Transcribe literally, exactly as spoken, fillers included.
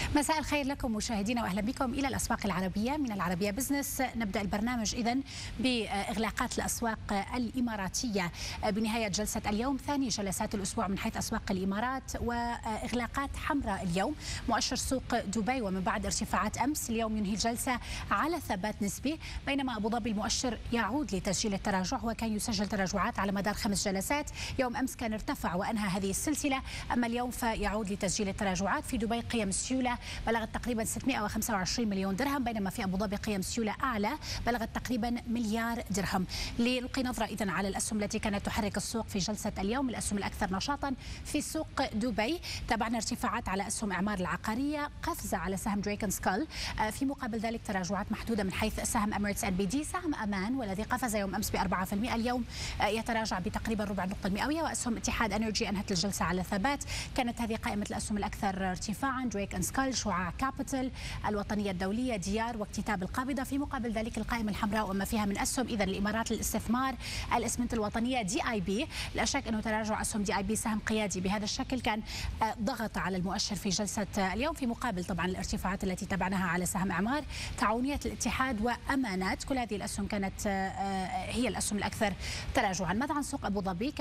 مساء الخير لكم مشاهدينا واهلا بكم الى الاسواق العربيه من العربيه بزنس. نبدا البرنامج اذن باغلاقات الاسواق الاماراتيه بنهايه جلسه اليوم، ثاني جلسات الاسبوع من حيث اسواق الامارات، واغلاقات حمراء اليوم. مؤشر سوق دبي ومن بعد ارتفاعات امس اليوم ينهي الجلسه على ثبات نسبي، بينما ابو ظبي المؤشر يعود لتسجيل التراجع وكان يسجل تراجعات على مدار خمس جلسات. يوم امس كان ارتفع وانهى هذه السلسله، اما اليوم فيعود لتسجيل التراجعات. في دبي قيم السيوله بلغت تقريبا ستمئة وخمسة وعشرين مليون درهم، بينما في ابو ظبي قيم سيوله اعلى بلغت تقريبا مليار درهم. لنلقي نظره اذا على الاسهم التي كانت تحرك السوق في جلسه اليوم، الاسهم الاكثر نشاطا في سوق دبي تابعنا ارتفاعات على اسهم اعمار العقاريه، قفزه على سهم دريكن سكال، في مقابل ذلك تراجعات محدوده من حيث سهم اميريتس ان بي دي. سهم امان والذي قفز يوم امس ب أربعة بالمئة اليوم يتراجع بتقريبا ربع نقطه مئويه، واسهم اتحاد انرجي انهت الجلسه على ثبات. كانت هذه قائمه الاسهم الاكثر ارتفاعا: دريكن سكال، شعاع كابيتال، الوطنيه الدوليه، ديار، واكتتاب القابضه. في مقابل ذلك القائمه الحمراء وما فيها من اسهم اذا الامارات للاستثمار، الاسمنت الوطنيه، دي اي بي. لا شك انه تراجع اسهم دي اي بي سهم قيادي بهذا الشكل كان ضغط على المؤشر في جلسه اليوم، في مقابل طبعا الارتفاعات التي تابعناها على سهم اعمار، تعاونيه الاتحاد، وامانات. كل هذه الاسهم كانت هي الاسهم الاكثر تراجعا. ماذا عن سوق ابو ظبي؟